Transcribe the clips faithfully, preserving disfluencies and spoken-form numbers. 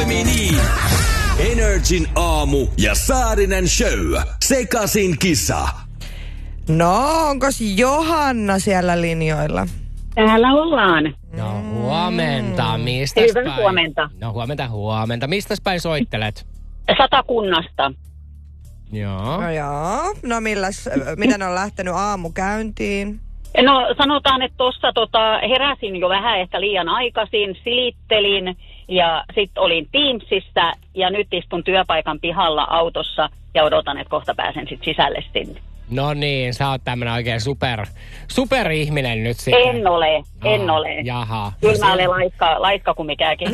meni niin. Energin aamu ja Saarinen show. Sekasin kisa. No, onkos Johanna siellä linjoilla? Täällä ollaan. No huomenta, mistä Hyvää päin? huomenta. No huomenta, huomenta. Mistä päin soittelet? Satakunnasta. Joo. No joo. No milläs, miten on lähtenyt aamu käyntiin? No sanotaan, että tuossa tota, heräsin jo vähän ehkä liian aikaisin, silittelin ja sitten olin Teamsissa ja nyt istun työpaikan pihalla autossa ja odotan, että kohta pääsen sitten sisälle sinne. No niin, sä oot tämmönen oikein super, super ihminen nyt sitten. En ole, en Aa, ole. Jaha. Kyllä No mä olen laiska, laiska kuin mikäkin.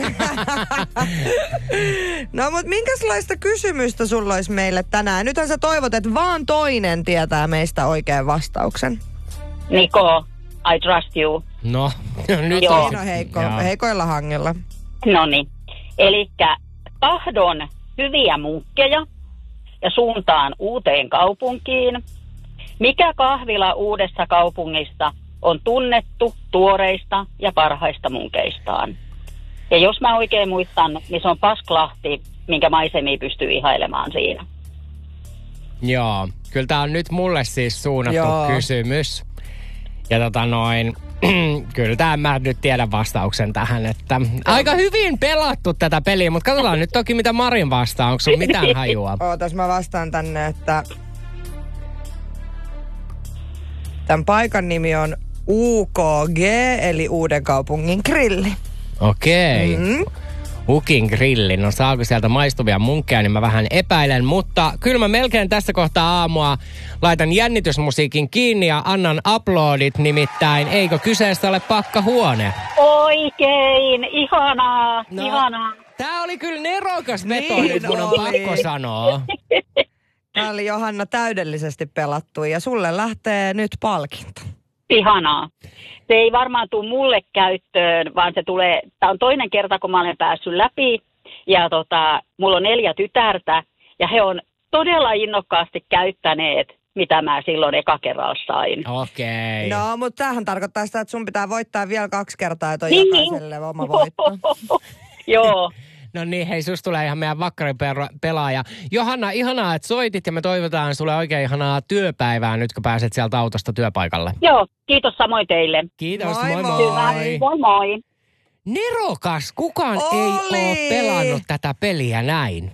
No mut minkälaista kysymystä sulla olisi meille tänään? Nythän sä toivot, että vaan toinen tietää meistä oikean vastauksen. Niko, I trust you. No, nyt Joo. on No heikko, Joo. heikoilla hangilla. Noniin. Elikkä tahdon hyviä munkkeja ja suuntaan uuteen kaupunkiin. Mikä kahvila uudessa kaupungissa on tunnettu tuoreista ja parhaista munkeistaan? Ja jos mä oikein muistan, niin se on Pasklahti, minkä maisemia pystyy ihailemaan siinä. Joo, kyllä tää on nyt mulle siis suunnattu Joo. kysymys. Ja tota noin, kyllä tää mä nyt tiedän vastauksen tähän, että aika hyvin pelattu tätä peliä, mutta katsotaan nyt toki mitä Marin vastaa, onko sulla mitään hajua? Ootas mä vastaan tänne, että tämän paikan nimi on U K G, eli Uudenkaupungin grilli. Okei. Mm. Ukin grilli. No saako sieltä maistuvia munkkeja, niin mä vähän epäilen. Mutta kyllä mä melkein tässä kohtaa aamua laitan jännitysmusiikin kiinni ja annan uploadit. Nimittäin eikö kyseessä ole pakkahuone? Oikein, ihanaa, No. ihanaa. Tää oli kyllä nerokas veto Niin nyt, mun on oli. pakko sanoa. Tämä oli Johanna täydellisesti pelattu ja sulle lähtee nyt palkinto. Ihanaa. Se ei varmaan tule mulle käyttöön, vaan se tulee, tämä on toinen kerta, kun mä olen päässyt läpi. Ja tota, mulla on neljä tytärtä ja he on todella innokkaasti käyttäneet, mitä mä silloin eka kerralla sain. Okei. No, mutta tämähän tarkoittaa sitä, että sun pitää voittaa vielä kaksi kertaa, että on Niin. jokaiselle oma voitto. Joo. No niin, hei, susta tulee ihan meidän vakkarin pelaaja. Johanna, ihanaa, että soitit ja me toivotaan sulle oikein ihanaa työpäivää nyt, kun pääset sieltä autosta työpaikalle. Joo, kiitos samoin teille. Kiitos, Moi, moi moi. moi. Hyvä, moi moi. Oli. Nerokas, kukaan ei ole pelannut tätä peliä näin.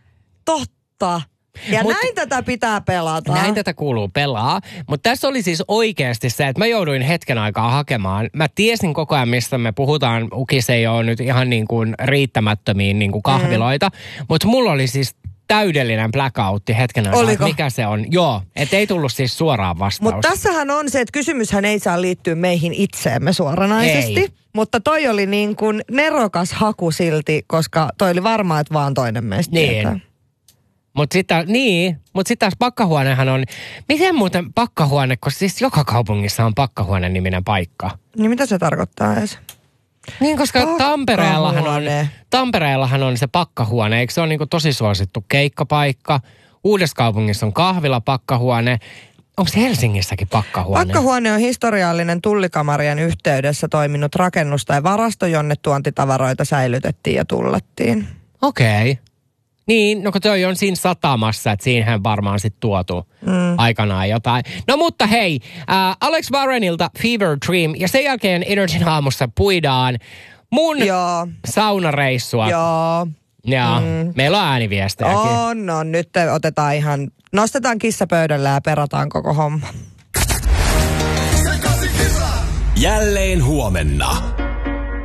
Totta. Ja Mut- näin tätä pitää pelata. Näin tätä kuuluu pelaa, mutta tässä oli siis oikeasti se, että mä jouduin hetken aikaa hakemaan. Mä tiesin koko ajan, mistä me puhutaan. Ukis ei ole nyt ihan niin kuin riittämättömiin niin kuin kahviloita, mm. mutta mulla oli siis täydellinen blackoutti hetken aikaa, Oliko? mikä se on. Joo, et ei tullut siis suoraan vastaus. Mutta tässähän on se, että kysymyshän ei saa liittyä meihin itseemme suoranaisesti. Ei. Mutta toi oli niin kuin nerokas haku silti, koska toi oli varmaa, että vaan toinen meistä Niin. tietää. Mutta sitten niin, mut sit taas pakkahuonehan on, miten muuten pakkahuone, koska siis joka kaupungissa on pakkahuone-niminen paikka. Niin mitä se tarkoittaa edes? Niin, koska Tampereellahan on, Pakkahuone. Tampereellahan on se pakkahuone, eikö se ole niinku tosi suosittu keikkapaikka? Uudessakaupungissa on kahvila, pakkahuone. Onko se Helsingissäkin pakkahuone? Pakkahuone on historiallinen tullikamarien yhteydessä toiminut rakennus tai varasto, jonne tuontitavaroita säilytettiin ja tullattiin. Okei. Okay. Niin, no kun toi on siinä satamassa, että siinähän varmaan sitten tuotu mm. aikanaan jotain. No mutta hei, äh, Alex Warrenilta Fever Dream ja sen jälkeen Energin aamussa puidaan mun Joo. saunareissua. Joo. Ja mm. meillä on ääniviestejäkin. On, no nyt otetaan ihan, nostetaan kissa pöydälle ja perataan koko homma. Jälleen huomenna.